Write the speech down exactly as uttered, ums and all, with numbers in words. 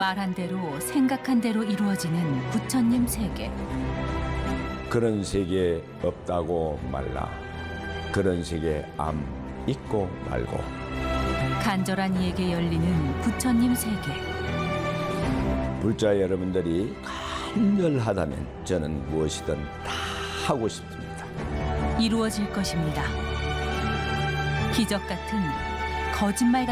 말한 대로 생각한 대로 이루어지는 부처님 세계. 그런 세계 없다고 말라. 그런 세계 암 있고 말고. 간절한 이에게 열리는 부처님 세계. 불자 여러분들이 간절하다면 저는 무엇이든 다 하고 싶습니다. 이루어질 것입니다. 기적 같은, 거짓말 같은